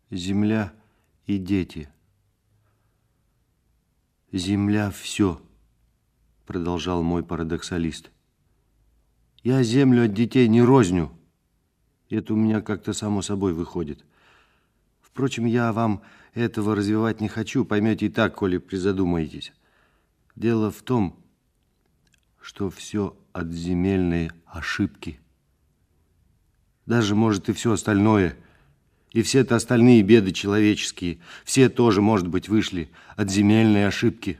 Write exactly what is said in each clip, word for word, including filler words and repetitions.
Земля и дети. Земля – все, продолжал мой парадоксалист. Я землю от детей не розню. Это у меня как-то само собой выходит. Впрочем, я вам этого развивать не хочу, поймете и так, коли призадумаетесь. Дело в том, что все от земельной ошибки. Даже, может, и все остальное, и все-то остальные беды человеческие, все тоже, может быть, вышли от земельной ошибки.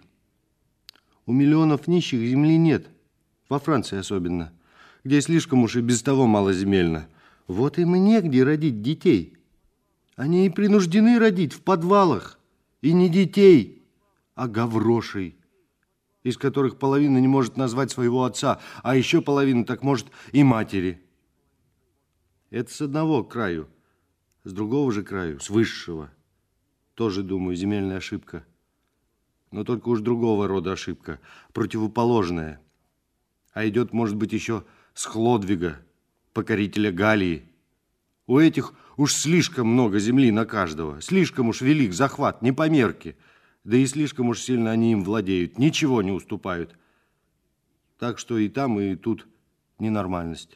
У миллионов нищих земли нет, во Франции особенно, где слишком уж и без того малоземельно. Вот им и негде родить детей. Они и принуждены родить в подвалах, и не детей, а гаврошей, из которых половина не может назвать своего отца, а еще половина так может и матери. Это с одного краю, с другого же краю, с высшего. Тоже, думаю, земельная ошибка. Но только уж другого рода ошибка, противоположная. А идет, может быть, еще с Хлодвига, покорителя Галлии. У этих уж слишком много земли на каждого, слишком уж велик захват, не по мерке. Да и слишком уж сильно они им владеют, ничего не уступают. Так что и там, и тут ненормальность.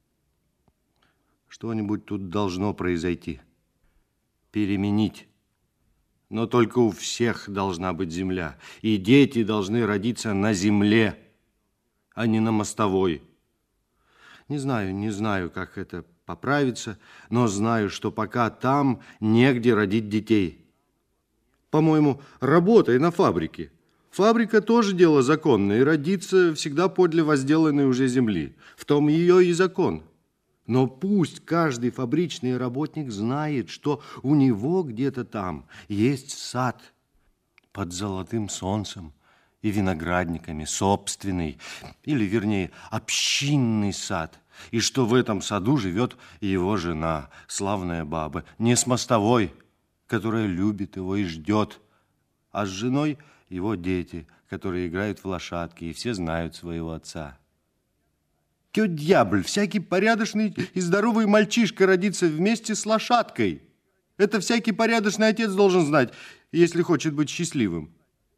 Что-нибудь тут должно произойти. Переменить. Но только у всех должна быть земля. И дети должны родиться на земле, а не на мостовой. Не знаю, не знаю, как это поправится, но знаю, что пока там негде родить детей. По-моему, работай на фабрике. Фабрика тоже дело законное, и родиться всегда подле возделанной уже земли. В том ее и закон. Но пусть каждый фабричный работник знает, что у него где-то там есть сад под золотым солнцем и виноградниками, собственный, или, вернее, общинный сад, и что в этом саду живет его жена, славная баба, не с мостовой, которая любит его и ждет, а с женой его дети, которые играют в лошадки, и все знают своего отца. Кё дьяволь, всякий порядочный и здоровый мальчишка родится вместе с лошадкой. Это всякий порядочный отец должен знать, если хочет быть счастливым.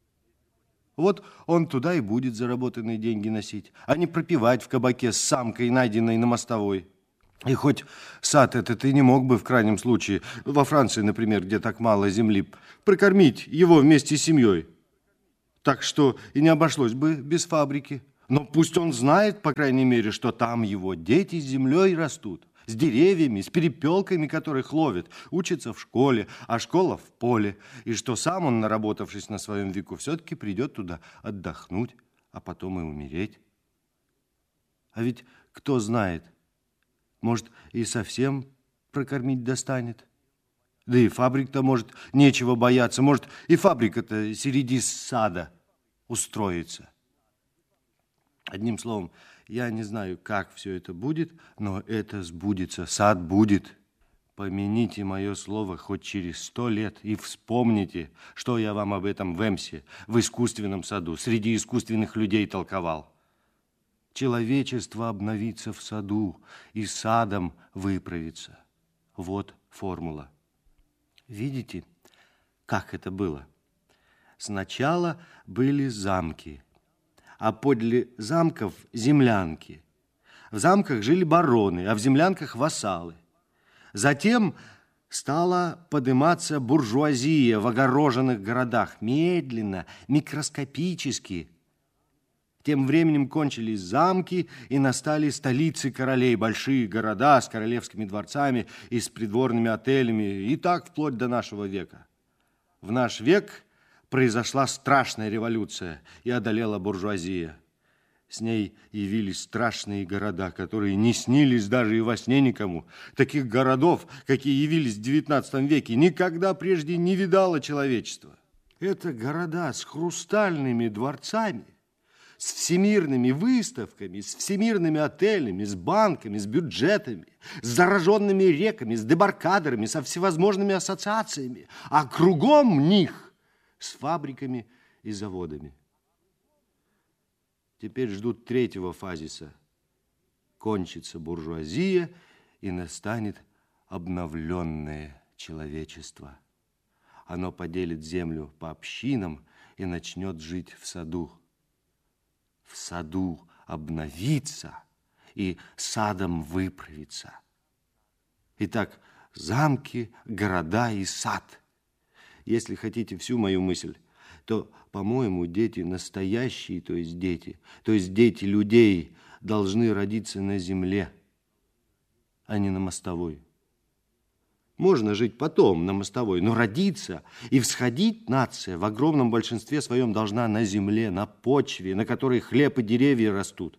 Вот он туда и будет заработанные деньги носить, а не пропивать в кабаке с самкой, найденной на мостовой. И хоть сад этот и не мог бы в крайнем случае, во Франции, например, где так мало земли, прокормить его вместе с семьей. Так что и не обошлось бы без фабрики. Но пусть он знает, по крайней мере, что там его дети с землей растут, с деревьями, с перепелками, которых ловят, учатся в школе, а школа в поле, и что сам он, наработавшись на своем веку, все-таки придет туда отдохнуть, а потом и умереть. А ведь кто знает, может, и совсем прокормить достанет. Да и фабрик-то, может, нечего бояться, может, и фабрика-то среди сада устроится. Одним словом, я не знаю, как все это будет, но это сбудется, сад будет. Помяните мое слово хоть через сто лет и вспомните, что я вам об этом в Эмсе, в искусственном саду, среди искусственных людей толковал. Человечество обновится в саду, и садом выправится. Вот формула. Видите, как это было? Сначала были замки, а подле замков землянки. В замках жили бароны, а в землянках вассалы. Затем стала подниматься буржуазия в огороженных городах, медленно, микроскопически. Тем временем кончились замки, и настали столицы королей, большие города с королевскими дворцами и с придворными отелями, и так вплоть до нашего века. В наш век произошла страшная революция, и одолела буржуазия. С ней явились страшные города, которые не снились даже и во сне никому. Таких городов, какие явились в девятнадцатом веке, никогда прежде не видало человечество. Это города с хрустальными дворцами, с всемирными выставками, с всемирными отелями, с банками, с бюджетами, с зараженными реками, с дебаркадерами, со всевозможными ассоциациями, а кругом них с фабриками и заводами. Теперь ждут третьего фазиса. Кончится буржуазия, и настанет обновленное человечество. Оно поделит землю по общинам и начнет жить в саду. В саду обновится и садом выправится. Итак, замки, города и сад. Если хотите всю мою мысль, то, по-моему, дети настоящие, то есть дети, то есть дети людей, должны родиться на земле, а не на мостовой. Можно жить потом на мостовой, но родиться и всходить нация в огромном большинстве своем должна на земле, на почве, на которой хлеб и деревья растут.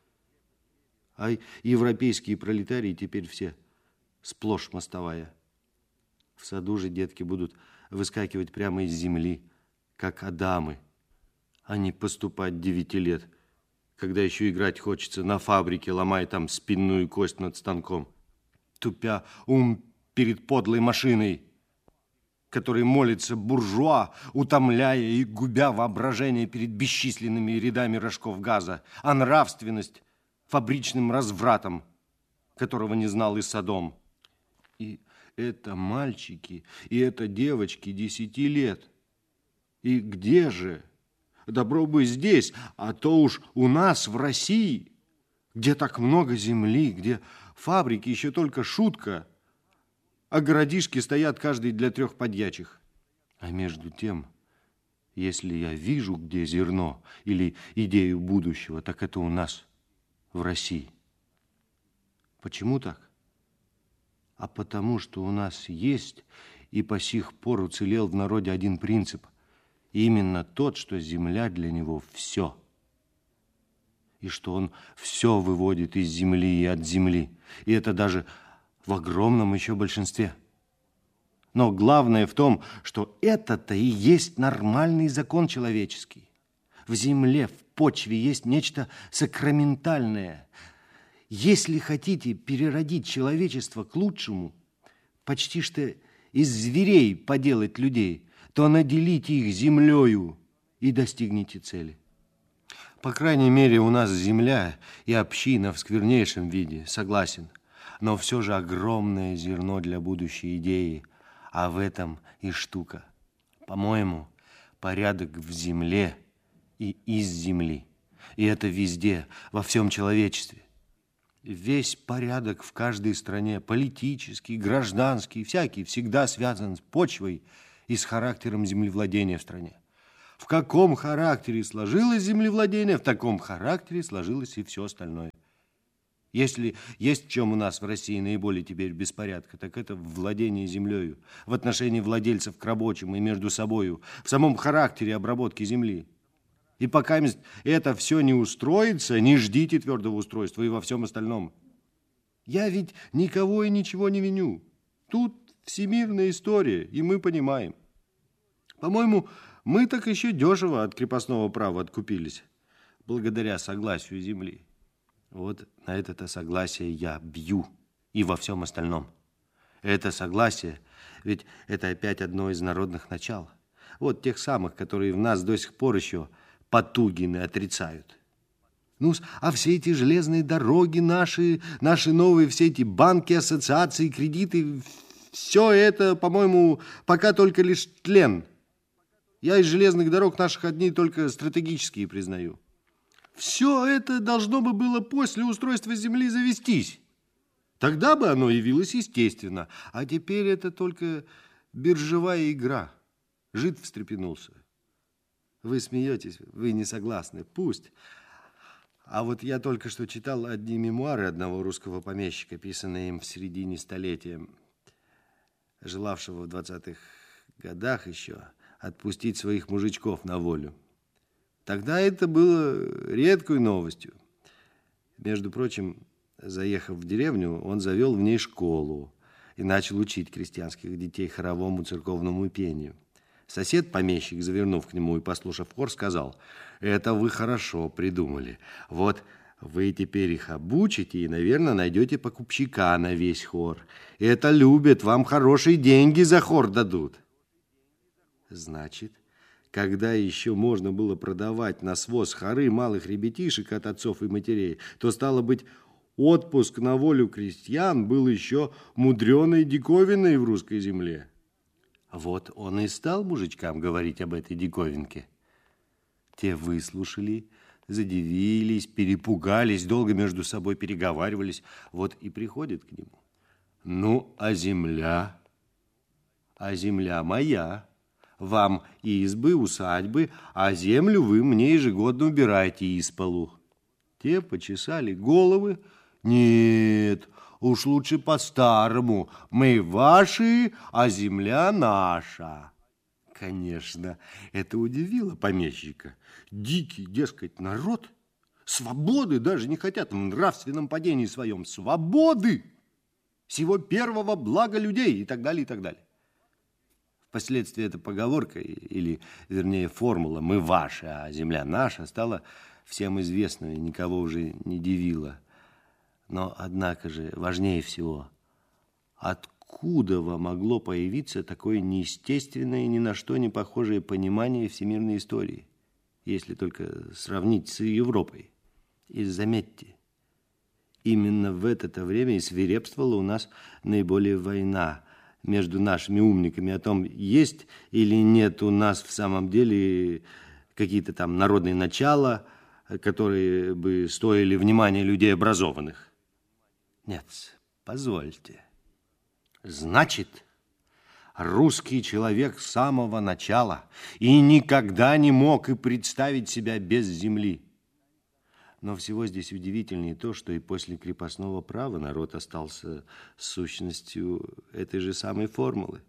А европейские пролетарии теперь все сплошь мостовая. В саду же детки будут выскакивать прямо из земли, как адамы, а не поступать девяти лет, когда еще играть хочется на фабрике, ломая там спинную кость над станком, тупя ум перед подлой машиной, которой молится буржуа, утомляя и губя воображение перед бесчисленными рядами рожков газа, а нравственность фабричным развратом, которого не знал и Содом. И это мальчики, и это девочки десяти лет. И где же? Добро бы здесь, а то уж у нас в России, где так много земли, где фабрики еще только шутка, а городишки стоят каждый для трех подьячих. А между тем, если я вижу, где зерно или идею будущего, так это у нас в России. Почему так? А потому что у нас есть и по сих пор уцелел в народе один принцип. Именно тот, что земля для него все. И что он все выводит из земли и от земли. И это даже в огромном еще большинстве. Но главное в том, что это-то и есть нормальный закон человеческий. В земле, в почве есть нечто сакраментальное. Если хотите переродить человечество к лучшему, почти что из зверей поделать людей, то наделите их землею и достигнете цели. По крайней мере, у нас земля и община в сквернейшем виде, согласен, но все же огромное зерно для будущей идеи, а в этом и штука. По-моему, порядок в земле и из земли, и это везде, во всем человечестве. Весь порядок в каждой стране, политический, гражданский, всякий, всегда связан с почвой и с характером землевладения в стране. В каком характере сложилось землевладение, в таком характере сложилось и все остальное. Если есть в чем у нас в России наиболее теперь беспорядка, так это в владении землею, в отношении владельцев к рабочим и между собою, в самом характере обработки земли. И пока это все не устроится, не ждите твердого устройства и во всем остальном. Я ведь никого и ничего не виню. Тут всемирная история, и мы понимаем. По-моему, мы так еще дешево от крепостного права откупились, благодаря согласию земли. Вот на это-то согласие я бью и во всем остальном. Это согласие, ведь это опять одно из народных начал. Вот тех самых, которые в нас до сих пор еще Потугины отрицают. Ну, а все эти железные дороги наши, наши новые, все эти банки, ассоциации, кредиты, все это, по-моему, пока только лишь тлен. Я из железных дорог наших одни только стратегические признаю. Все это должно бы было после устройства земли завестись. Тогда бы оно явилось естественно. А теперь это только биржевая игра. Жид встрепенулся. Вы смеетесь, вы не согласны. Пусть. А вот я только что читал одни мемуары одного русского помещика, писанные им в середине столетия, желавшего в двадцатых годах еще отпустить своих мужичков на волю. Тогда это было редкой новостью. Между прочим, заехав в деревню, он завел в ней школу и начал учить крестьянских детей хоровому церковному пению. Сосед-помещик, завернув к нему и послушав хор, сказал: «Это вы хорошо придумали. Вот вы теперь их обучите и, наверное, найдете покупщика на весь хор. Это любят, вам хорошие деньги за хор дадут». Значит, когда еще можно было продавать на своз хоры малых ребятишек от отцов и матерей, то, стало быть, Отпуск на волю крестьян был еще мудреной диковиной в русской земле. Вот он и стал мужичкам говорить об этой диковинке. Те выслушали, задивились, перепугались, долго между собой переговаривались. Вот и приходят к нему. Ну, а земля? А земля моя. Вам избы, усадьбы, а землю вы мне ежегодно убираете из полу. Те почесали головы. Нет, уж лучше по-старому. Мы ваши, а земля наша. Конечно, это удивило помещика. Дикий, дескать, народ свободы даже не хотят в нравственном падении своем. Свободы! Всего первого блага людей и так далее, и так далее. Впоследствии эта поговорка, или, вернее, формула «мы ваши, а земля наша» стала всем известна и никого уже не дивила. Но, однако же, важнее всего, откуда могло появиться такое неестественное и ни на что не похожее понимание всемирной истории, если только сравнить с Европой? И заметьте, именно в это время и свирепствовала у нас наиболее война между нашими умниками о том, есть или нет у нас в самом деле какие-то там народные начала, которые бы стоили внимания людей образованных. Нет, позвольте. Значит, русский человек с самого начала и никогда не мог и представить себя без земли. Но всего здесь удивительнее то, что и после крепостного права народ остался с сущностью этой же самой формулы.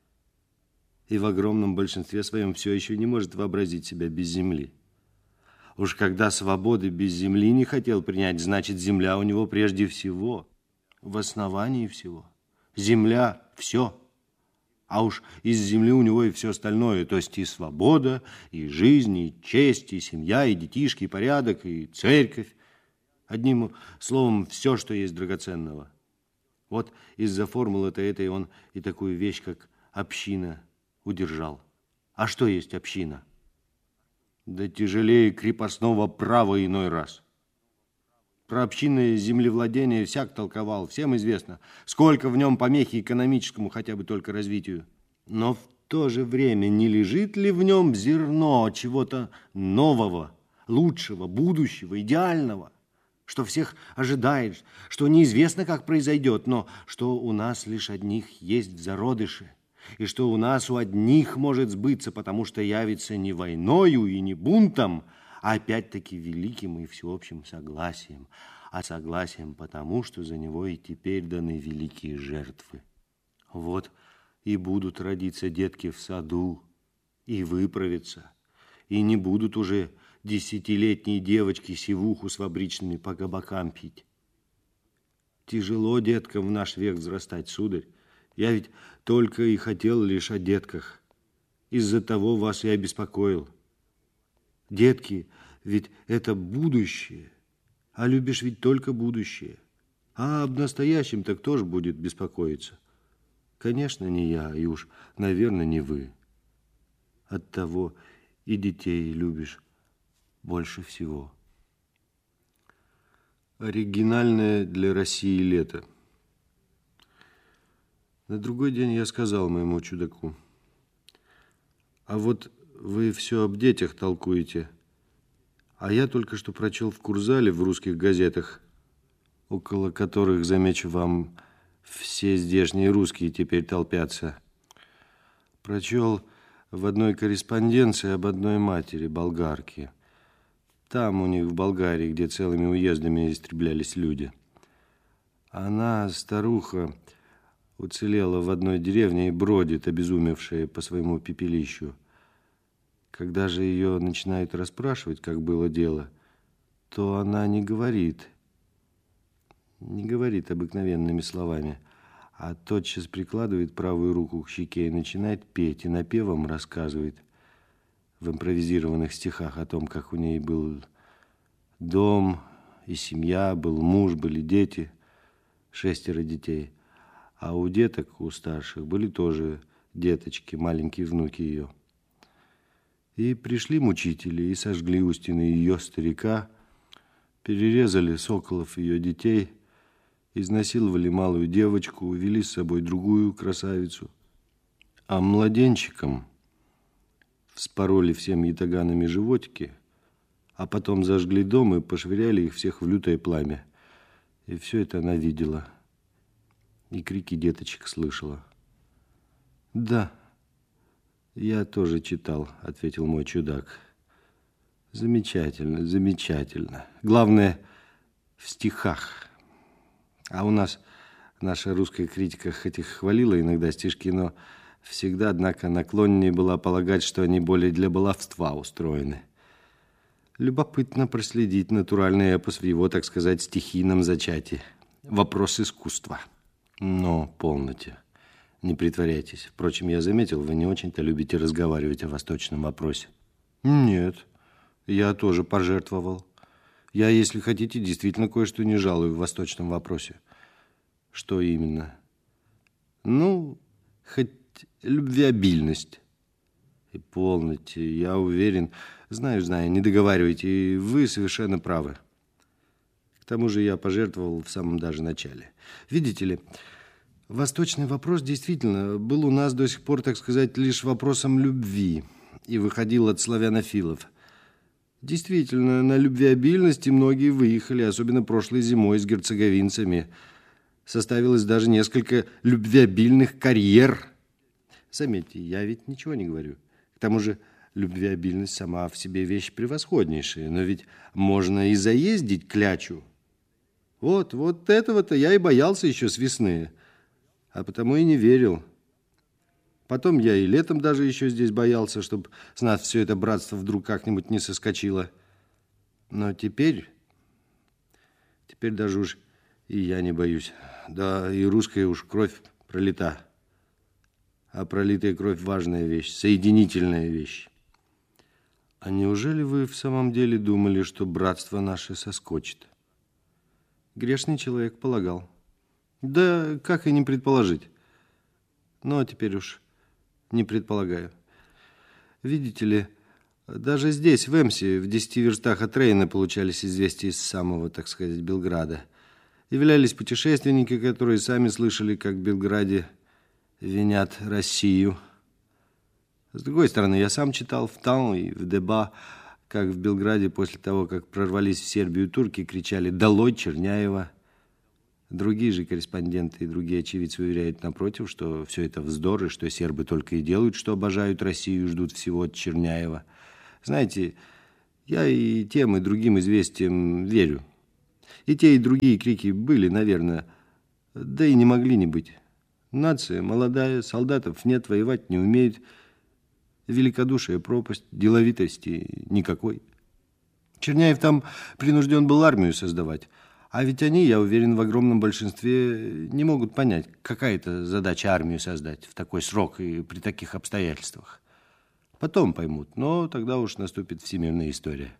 И в огромном большинстве своем все еще не может вообразить себя без земли. Уж когда свободы без земли не хотел принять, значит, земля у него прежде всего, в основании всего. Земля – все. А уж из земли у него и все остальное, то есть и свобода, и жизнь, и честь, и семья, и детишки, и порядок, и церковь. Одним словом, все, что есть драгоценного. Вот из-за формулы-то этой он и такую вещь, как община, удержал. А что есть община? Да тяжелее крепостного права иной раз. Про общинное землевладение всяк толковал, всем известно, сколько в нем помехи экономическому хотя бы только развитию. Но в то же время не лежит ли в нем зерно чего-то нового, лучшего, будущего, идеального, что всех ожидает, что неизвестно, как произойдет, но что у нас лишь одних есть в зародыше, и что у нас у одних может сбыться, потому что явится не войною и не бунтом, а опять-таки великим и всеобщим согласием. А согласием потому, что за него и теперь даны великие жертвы. Вот и будут родиться детки в саду, и выправятся, и не будут уже десятилетние девочки сивуху с фабричными по кабакам пить. Тяжело деткам в наш век взрастать, сударь. Я ведь только и хотел лишь о детках. Из-за того вас и обеспокоил. Детки, ведь это будущее, а любишь ведь только будущее. А об настоящем-то кто ж будет беспокоиться? Конечно, не я, и уж, наверное, не вы. Оттого и детей любишь больше всего. Оригинальное для России лето. На другой день я сказал моему чудаку: а вот вы все об детях толкуете, а я только что прочел в Курзале в русских газетах, около которых, замечу вам, все здешние русские теперь толпятся. Прочел в одной корреспонденции об одной матери, болгарке. Там у них в Болгарии, где целыми уездами истреблялись люди. Она, старуха, уцелела в одной деревне и бродит, обезумевшая по своему пепелищу. Когда же ее начинают расспрашивать, как было дело, то она не говорит, не говорит обыкновенными словами, а тотчас прикладывает правую руку к щеке и начинает петь, и напевом рассказывает в импровизированных стихах о том, как у ней был дом и семья, был муж, были дети, шестеро детей, а у деток, у старших, были тоже деточки, маленькие внуки ее. И пришли мучители и сожгли у стены ее старика, перерезали соколов ее детей, Изнасиловали малую девочку, увели с собой другую красавицу. А младенчикам вспороли всем ятаганами животики, а потом зажгли дом и пошвыряли их всех в лютое пламя. И все это она видела. И крики деточек слышала. «Да, я тоже читал», — ответил мой чудак. «Замечательно, замечательно. Главное, в стихах. А у нас наша русская критика хоть и хвалила иногда стишки, но всегда, однако, наклоннее была полагать, что они более для баловства устроены. Любопытно проследить натуральный эпос в его, так сказать, стихийном зачатии. Вопрос искусства. Но полноте. Не притворяйтесь. Впрочем, я заметил, вы не очень-то любите разговаривать о восточном вопросе». «Нет, я тоже пожертвовал. Я, если хотите, действительно кое-что не жалую в восточном вопросе». «Что именно?» «Ну, хоть любвеобильность». «И полноте, я уверен. Знаю, знаю, не договаривайте, и вы совершенно правы. К тому же я пожертвовал в самом даже начале. Видите ли, восточный вопрос действительно был у нас до сих пор, так сказать, лишь вопросом любви и выходил от славянофилов. Действительно, на любвеобильности многие выехали, особенно прошлой зимой с герцеговинцами. Составилось даже несколько любвеобильных карьер. Заметьте, я ведь ничего не говорю. К тому же любвеобильность сама в себе вещь превосходнейшая, но ведь можно и заездить клячу. Вот, вот этого-то я и боялся еще с весны, а потому и не верил. Потом я и летом даже еще здесь боялся, чтобы с нас все это братство вдруг как-нибудь не соскочило. Но теперь, теперь даже уж и я не боюсь. Да и русская уж кровь пролита. А пролитая кровь важная вещь, соединительная вещь. А неужели вы в самом деле думали, что братство наше соскочит? Грешный человек полагал. Да как и не предположить. Но теперь уж не предполагаю. Видите ли, даже здесь, в Эмсе, в десяти верстах от Рейна, получались известия из самого, так сказать, Белграда. Являлись путешественники, которые сами слышали, как в Белграде винят Россию. С другой стороны, я сам читал в Таун и в Деба, как в Белграде после того, как прорвались в Сербию турки, кричали «Долой Черняева!». Другие же корреспонденты и другие очевидцы уверяют напротив, что все это вздор, и что сербы только и делают, что обожают Россию и ждут всего от Черняева. Знаете, я и тем, и другим известиям верю. И те, и другие крики были, наверное, да и не могли не быть. Нация молодая, солдатов нет, воевать не умеют. Великодушие, пропасть, деловитости никакой. Черняев там принужден был армию создавать. А ведь они, я уверен, в огромном большинстве не могут понять, какая это задача армию создать в такой срок и при таких обстоятельствах. Потом поймут, но тогда уж наступит всемирная история.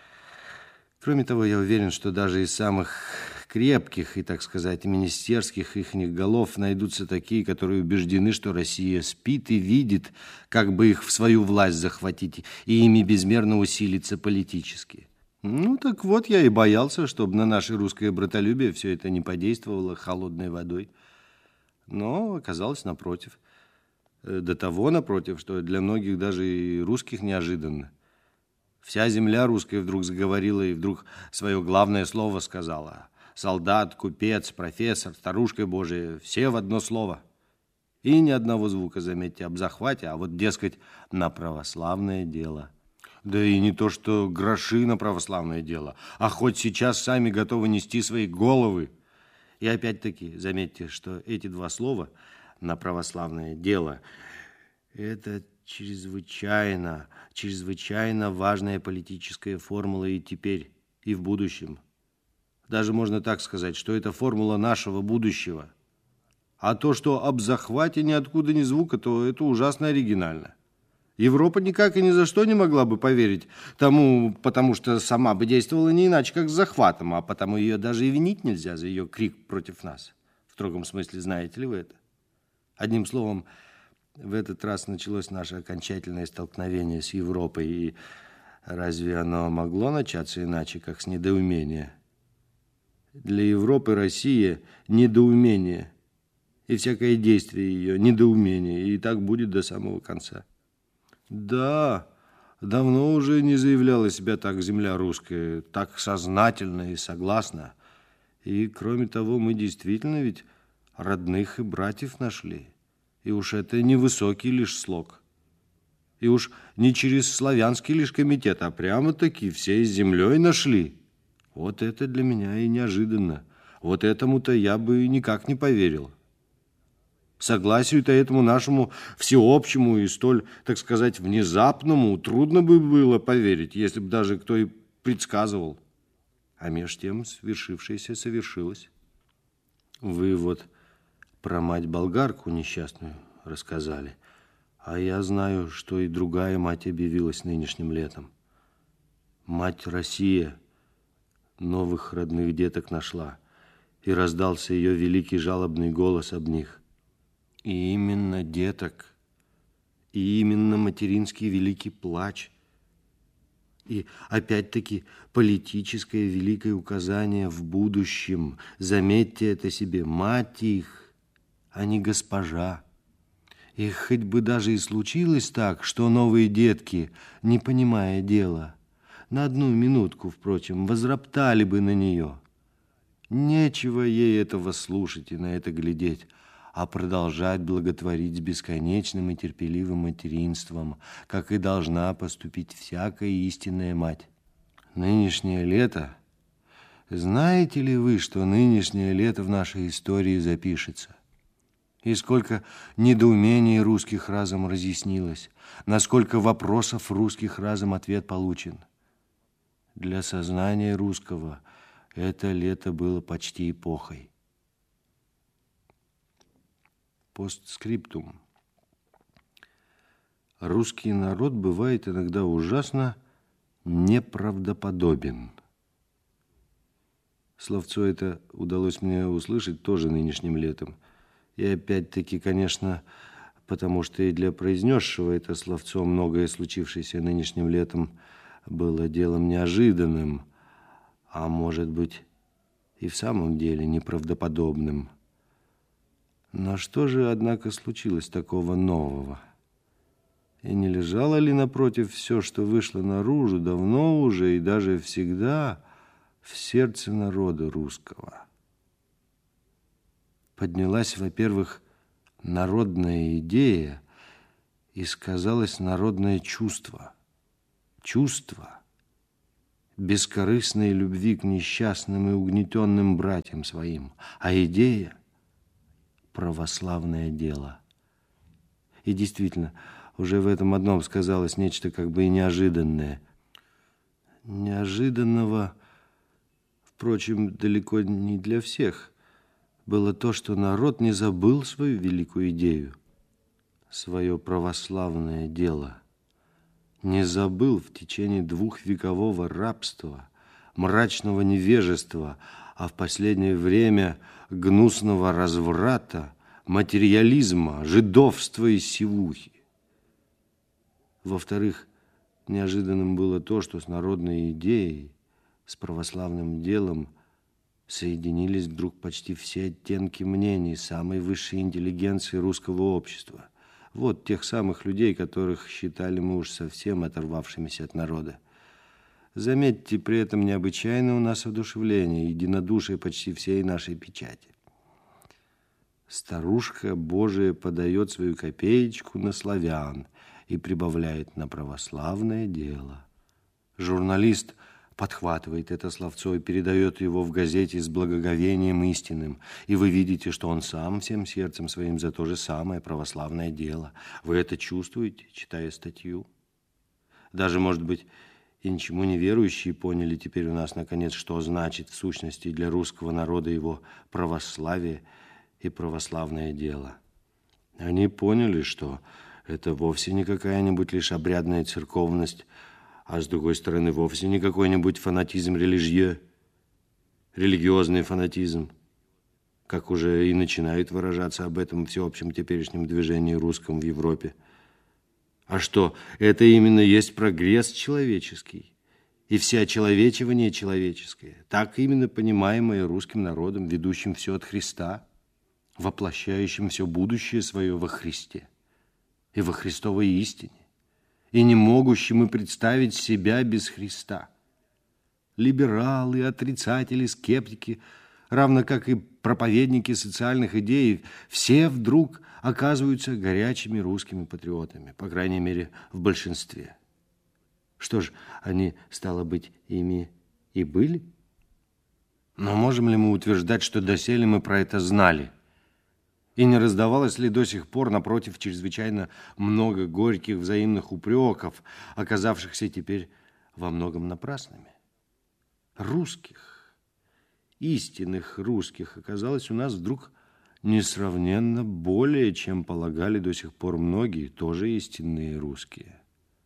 Кроме того, я уверен, что даже из самых крепких и, так сказать, министерских ихних голов найдутся такие, которые убеждены, что Россия спит и видит, как бы их в свою власть захватить и ими безмерно усилиться политически. Ну, так вот, я и боялся, чтобы на наше русское братолюбие все это не подействовало холодной водой. Но оказалось напротив. До того напротив, что для многих даже и русских неожиданно. Вся земля русская вдруг заговорила и вдруг свое главное слово сказала. Солдат, купец, профессор, старушка Божия, все в одно слово. И ни одного звука, заметьте, об захвате, а вот, дескать, на православное дело. Да и не то, что гроши на православное дело, а хоть сейчас сами готовы нести свои головы. И опять-таки, заметьте, что эти два слова на православное дело – это чрезвычайно, чрезвычайно важная политическая формула и теперь, и в будущем. Даже можно так сказать, что это формула нашего будущего. А то, что об захвате ниоткуда ни звука, то это ужасно оригинально. Европа никак и ни за что не могла бы поверить тому, потому что сама бы действовала не иначе, как с захватом, а потому ее даже и винить нельзя за ее крик против нас. В строгом смысле, знаете ли вы это? Одним словом, в этот раз началось наше окончательное столкновение с Европой, и разве оно могло начаться иначе, как с недоумения? Для Европы Россия – недоумение, и всякое действие ее – недоумение, и так будет до самого конца. Да, давно уже не заявляла себя так земля русская, так сознательно и согласно. И, кроме того, мы действительно ведь родных и братьев нашли. И уж это не высокий лишь слог. И уж не через славянский лишь комитет, а прямо-таки всей землей нашли. Вот это для меня и неожиданно. Вот этому-то я бы никак не поверил. Согласию-то этому нашему всеобщему и столь, так сказать, внезапному трудно бы было поверить, если бы даже кто и предсказывал. А меж тем свершившееся совершилось. Вы вот про мать-болгарку несчастную рассказали, а я знаю, что и другая мать объявилась нынешним летом. Мать Россия новых родных деток нашла, и раздался ее великий жалобный голос об них. И именно деток, и именно материнский великий плач, и опять-таки политическое великое указание в будущем. Заметьте это себе, мать их, а не госпожа. И хоть бы даже и случилось так, что новые детки, не понимая дела, на одну минутку, впрочем, возроптали бы на нее. Нечего ей этого слушать и на это глядеть, а продолжать благотворить с бесконечным и терпеливым материнством, как и должна поступить всякая истинная мать. Нынешнее лето... Знаете ли вы, что нынешнее лето в нашей истории запишется? И сколько недоумений русских разом разъяснилось, насколько вопросов русских разом ответ получен. Для сознания русского это лето было почти эпохой. Постскриптум. Русский народ бывает иногда ужасно неправдоподобен. Словцо это удалось мне услышать тоже нынешним летом. И опять-таки, конечно, потому что и для произнесшего это словцо многое случившееся нынешним летом было делом неожиданным, а может быть и в самом деле неправдоподобным. Но что же, однако, случилось такого нового? И не лежало ли напротив все, что вышло наружу, давно уже и даже всегда в сердце народа русского? Поднялась, во-первых, народная идея и сказалось народное чувство. Чувство бескорыстной любви к несчастным и угнетенным братьям своим, а идея – православное дело. И действительно, уже в этом одном сказалось нечто как бы и неожиданное. Неожиданного, впрочем, далеко не для всех, было то, что народ не забыл свою великую идею, свое православное дело. Не забыл в течение двухвекового рабства, мрачного невежества, а в последнее время гнусного разврата, материализма, жидовства и сивухи. Во-вторых, неожиданным было то, что с народной идеей, с православным делом соединились вдруг почти все оттенки мнений самой высшей интеллигенции русского общества. Вот тех самых людей, которых считали мы уж совсем оторвавшимися от народа. Заметьте, при этом необычайное у нас воодушевление, единодушие почти всей нашей печати. Старушка Божия подает свою копеечку на славян и прибавляет на православное дело. Журналист подхватывает это словцо и передает его в газете с благоговением истинным. И вы видите, что он сам всем сердцем своим за то же самое православное дело. Вы это чувствуете, читая статью? Даже, может быть, и ничему не верующие поняли теперь у нас, наконец, что значит в сущности для русского народа его православие и православное дело. Они поняли, что это вовсе не какая-нибудь лишь обрядная церковность, а с другой стороны вовсе не какой-нибудь фанатизм религиeux, религиозный фанатизм, как уже и начинают выражаться об этом всеобщем теперешнем движении русском в Европе. А что, это именно есть прогресс человеческий, и всеочеловечивание человеческое, так именно понимаемое русским народом, ведущим все от Христа, воплощающим все будущее свое во Христе и во Христовой истине, и не могущим и представить себя без Христа. Либералы, отрицатели, скептики, равно как и проповедники социальных идей, все вдруг оказываются горячими русскими патриотами, по крайней мере, в большинстве. Что ж, они, стало быть, ими и были? Но можем ли мы утверждать, что доселе мы про это знали? И не раздавалось ли до сих пор, напротив, чрезвычайно много горьких взаимных упреков, оказавшихся теперь во многом напрасными? Русских, истинных русских, оказалось у нас вдруг несравненно более, чем полагали до сих пор многие, тоже истинные русские.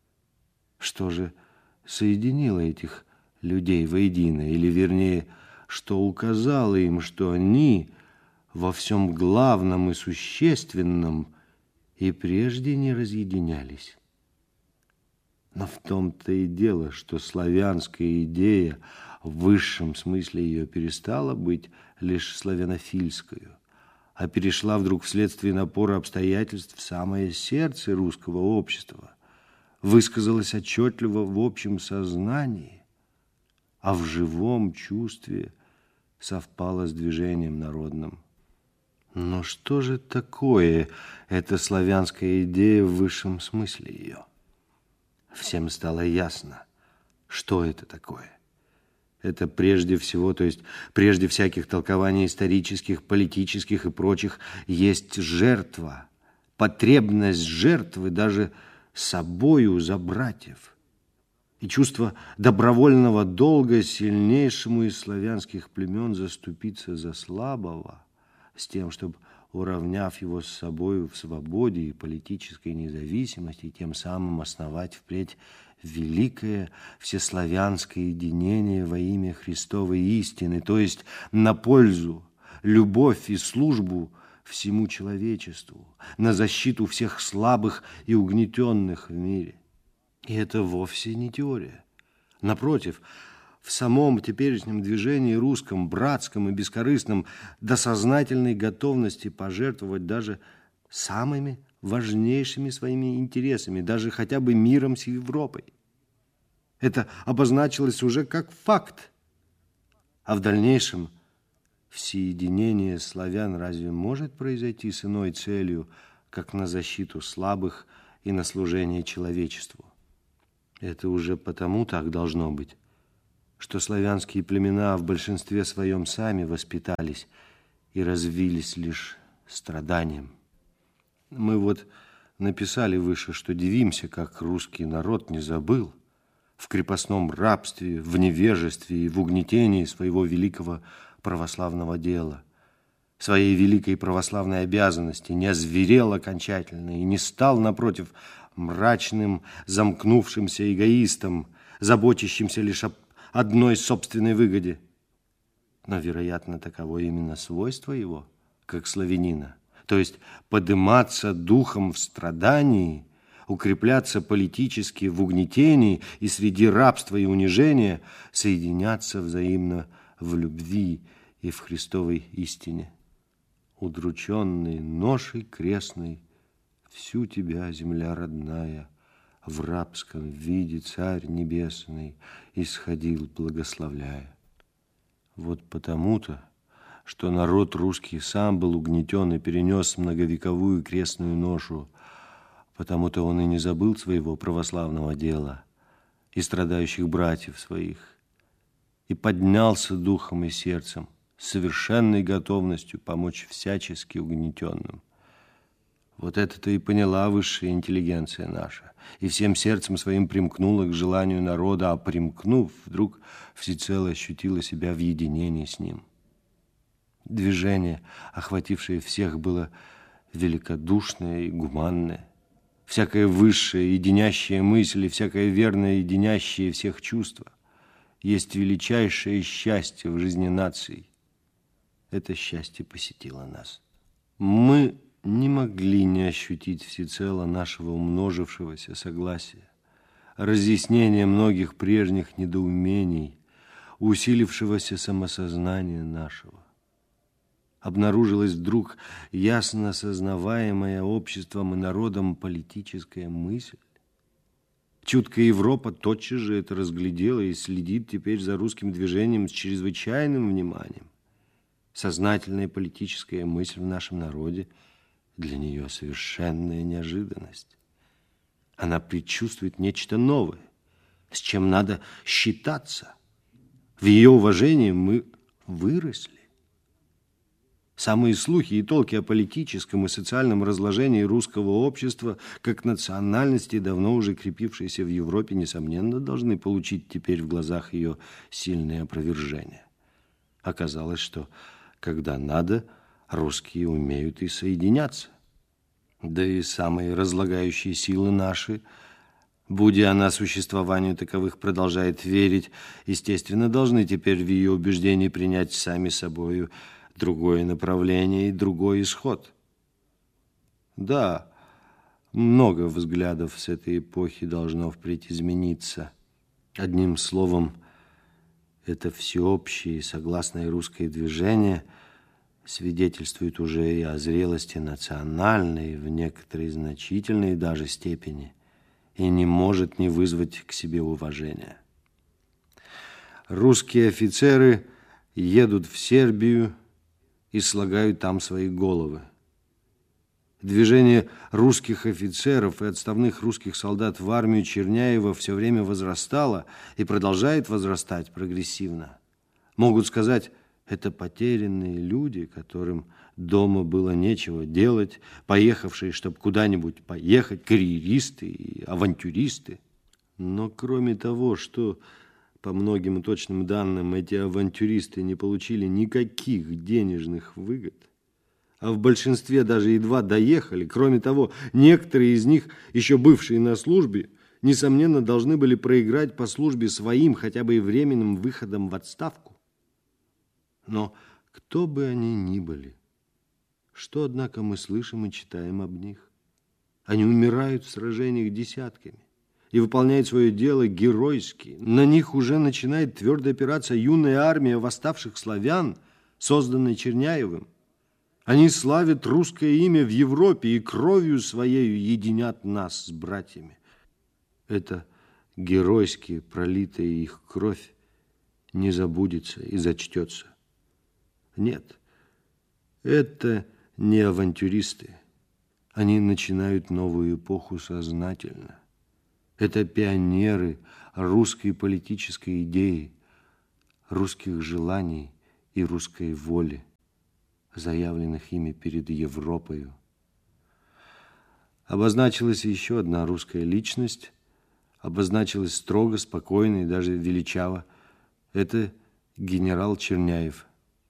Что же соединило этих людей воедино, или, вернее, что указало им, что они во всем главном и существенном и прежде не разъединялись? Но в том-то и дело, что славянская идея в высшем смысле ее перестала быть лишь славянофильскую, а перешла вдруг вследствие напора обстоятельств в самое сердце русского общества, высказалась отчетливо в общем сознании, а в живом чувстве совпала с движением народным. Но что же такое эта славянская идея в высшем смысле ее? Всем стало ясно, что это такое. Это прежде всего, то есть прежде всяких толкований исторических, политических и прочих, есть жертва, потребность жертвы даже собою за братьев, и чувство добровольного долга сильнейшему из славянских племен заступиться за слабого, с тем, чтобы, уравняв его с собою в свободе и политической независимости, тем самым основать впредь великое всеславянское единение во имя Христовой истины, то есть на пользу, любовь и службу всему человечеству, на защиту всех слабых и угнетенных в мире. И это вовсе не теория. Напротив, в самом теперешнем движении русском, братском и бескорыстном, до сознательной готовности пожертвовать даже самыми важнейшими своими интересами, даже хотя бы миром с Европой. Это обозначилось уже как факт. А в дальнейшем всеединение славян разве может произойти с иной целью, как на защиту слабых и на служение человечеству? Это уже потому так должно быть, что славянские племена в большинстве своем сами воспитались и развились лишь страданием. Мы вот написали выше, что дивимся, как русский народ не забыл в крепостном рабстве, в невежестве и в угнетении своего великого православного дела, своей великой православной обязанности, не озверел окончательно и не стал, напротив, мрачным, замкнувшимся эгоистом, заботящимся лишь об одной собственной выгоде. Но, вероятно, таково именно свойство его, как славянина, то есть подниматься духом в страдании, укрепляться политически в угнетении и среди рабства и унижения соединяться взаимно в любви и в Христовой истине. Удрученный ношей крестной, всю тебя, земля родная, в рабском виде Царь Небесный исходил, благословляя. Вот потому-то, что народ русский сам был угнетен и перенес многовековую крестную ношу, потому-то он и не забыл своего православного дела и страдающих братьев своих, и поднялся духом и сердцем, с совершенной готовностью помочь всячески угнетенным. Вот это-то и поняла высшая интеллигенция наша, и всем сердцем своим примкнула к желанию народа, а примкнув, вдруг всецело ощутила себя в единении с ним. Движение, охватившее всех, было великодушное и гуманное. Всякая высшая, единящая мысль и всякое верное, единящее всех чувства есть величайшее счастье в жизни нации. Это счастье посетило нас. Мы не могли не ощутить всецело нашего умножившегося согласия, разъяснение многих прежних недоумений, усилившегося самосознания нашего. Обнаружилась вдруг ясно осознаваемая обществом и народом политическая мысль. Чуткая Европа тотчас же это разглядела и следит теперь за русским движением с чрезвычайным вниманием. Сознательная политическая мысль в нашем народе для нее совершенная неожиданность. Она предчувствует нечто новое, с чем надо считаться. В ее уважении мы выросли. Самые слухи и толки о политическом и социальном разложении русского общества, как национальности, давно уже крепившейся в Европе, несомненно, должны получить теперь в глазах ее сильное опровержение. Оказалось, что, когда надо, русские умеют и соединяться. Да и самые разлагающие силы наши, будь она существованию таковых продолжает верить, естественно, должны теперь в ее убеждении принять сами собою другое направление и другой исход. Да, много взглядов с этой эпохи должно впредь измениться. Одним словом, это всеобщее и согласное русское движение свидетельствует уже и о зрелости национальной в некоторой значительной даже степени и не может не вызвать к себе уважения. Русские офицеры едут в Сербию и слагают там свои головы. Движение русских офицеров и отставных русских солдат в армию Черняева все время возрастало и продолжает возрастать прогрессивно. Могут сказать, это потерянные люди, которым дома было нечего делать, поехавшие, чтобы куда-нибудь поехать, карьеристы и авантюристы. Но кроме того, что по многим точным данным эти авантюристы не получили никаких денежных выгод, а в большинстве даже едва доехали, кроме того, некоторые из них, еще бывшие на службе, несомненно, должны были проиграть по службе своим хотя бы и временным выходом в отставку. Но кто бы они ни были, что, однако, мы слышим и читаем об них? Они умирают в сражениях десятками и выполняют свое дело геройски. На них уже начинает твердо опираться юная армия восставших славян, созданная Черняевым. Они славят русское имя в Европе и кровью своею единят нас с братьями. Это геройски пролитая их кровь не забудется и зачтется. Нет, это не авантюристы. Они начинают новую эпоху сознательно. Это пионеры русской политической идеи, русских желаний и русской воли, заявленных ими перед Европою. Обозначилась еще одна русская личность, обозначилась строго, спокойно и даже величаво. Это генерал Черняев.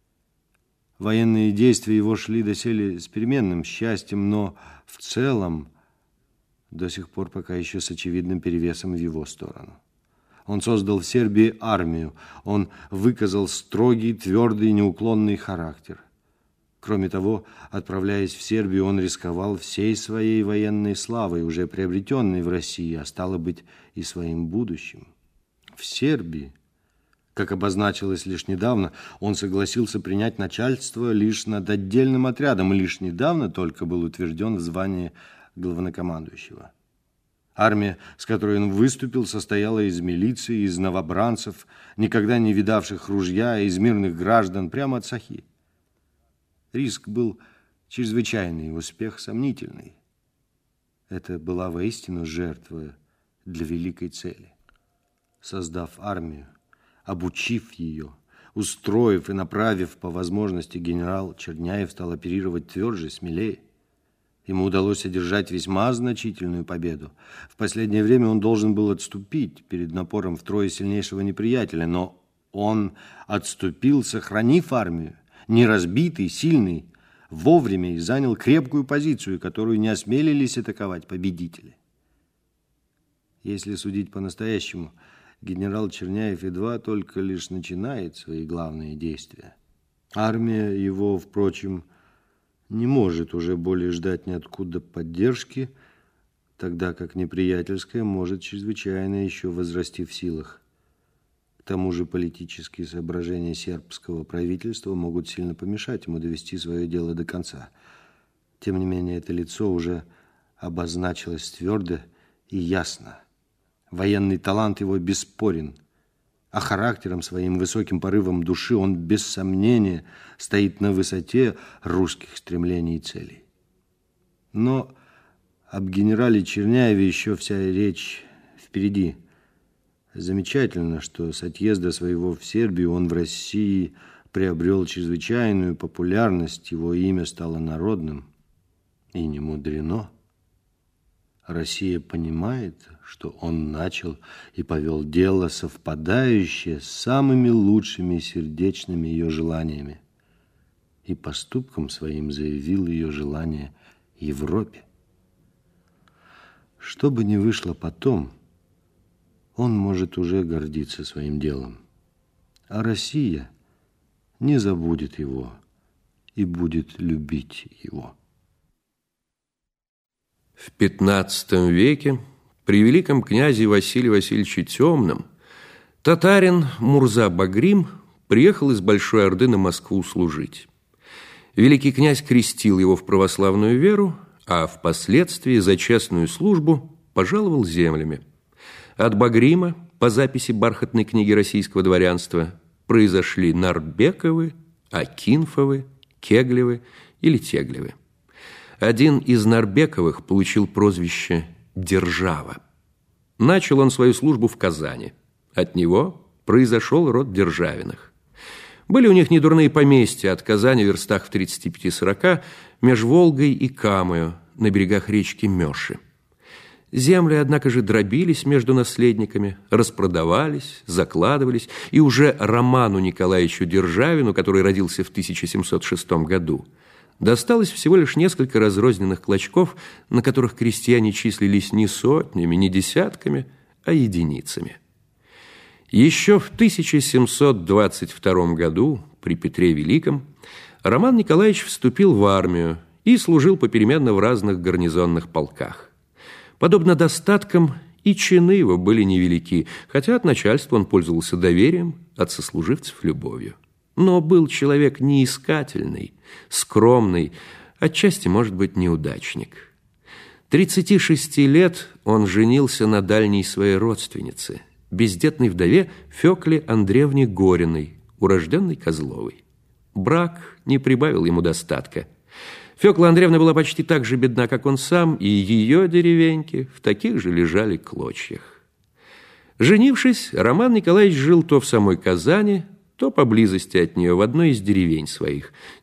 Военные действия его шли доселе с переменным счастьем, но в целом до сих пор пока еще с очевидным перевесом в его сторону. Он создал в Сербии армию, он выказал строгий, твердый, неуклонный характер. Кроме того, отправляясь в Сербию, он рисковал всей своей военной славой, уже приобретенной в России, а стало быть и своим будущим. В Сербии, как обозначилось лишь недавно, он согласился принять начальство лишь над отдельным отрядом, и лишь недавно только был утвержден в звании главнокомандующего. Армия, с которой он выступил, состояла из милиции, из новобранцев, никогда не видавших ружья, из мирных граждан, прямо от сахи. Риск был чрезвычайный, успех сомнительный. Это была воистину жертва для великой цели. Создав армию, обучив ее, устроив и направив по возможности, генерал Черняев стал оперировать тверже, смелее. Ему удалось одержать весьма значительную победу. В последнее время он должен был отступить перед напором втрое сильнейшего неприятеля, но он отступил, сохранив армию, не разбитый, сильный, вовремя и занял крепкую позицию, которую не осмелились атаковать победители. Если судить по-настоящему, генерал Черняев едва только лишь начинает свои главные действия. Армия его, впрочем, не может уже более ждать ниоткуда поддержки, тогда как неприятельская может чрезвычайно еще возрасти в силах. К тому же политические соображения сербского правительства могут сильно помешать ему довести свое дело до конца. Тем не менее, это лицо уже обозначилось твердо и ясно. Военный талант его бесспорен, а характером своим, высоким порывом души он без сомнения стоит на высоте русских стремлений и целей. Но об генерале Черняеве еще вся речь впереди. Замечательно, что с отъезда своего в Сербию он в России приобрел чрезвычайную популярность, его имя стало народным. И не мудрено. Россия понимает, что он начал и повел дело, совпадающее с самыми лучшими сердечными ее желаниями, и поступком своим заявил ее желание Европе. Что бы ни вышло потом, он может уже гордиться своим делом, а Россия не забудет его и будет любить его. В пятнадцатом веке при великом князе Василии Васильевиче Темном татарин Мурза Багрим приехал из Большой Орды на Москву служить. Великий князь крестил его в православную веру, а впоследствии за честную службу пожаловал землями. От Багрима, по записи бархатной книги российского дворянства, произошли Нарбековы, Акинфовы, Кеглевы или Теглевы. Один из Нарбековых получил прозвище Держава. Начал он свою службу в Казани. От него произошел род Державиных. Были у них недурные поместья от Казани в верстах в тридцати пяти-сорока меж Волгой и Камою на берегах речки Мёши. Земли, однако же, дробились между наследниками, распродавались, закладывались, и уже Роману Николаевичу Державину, который родился в тысяча семьсот шестом году, досталось всего лишь несколько разрозненных клочков, на которых крестьяне числились не сотнями, не десятками, а единицами. Еще в тысяча семьсот двадцать втором году при Петре Великом Роман Николаевич вступил в армию и служил попеременно в разных гарнизонных полках. Подобно достаткам, и чины его были невелики, хотя от начальства он пользовался доверием, от сослуживцев – любовью. Но был человек неискательный, скромный, отчасти, может быть, неудачник. тридцати шести лет он женился на дальней своей родственнице, бездетной вдове Фёкле Андреевне Гориной, урожденной Козловой. Брак не прибавил ему достатка. Фёкла Андреевна была почти так же бедна, как он сам, и ее деревеньки в таких же лежали клочьях. Женившись, Роман Николаевич жил то в самой Казани, то поблизости от нее в одной из деревень своих,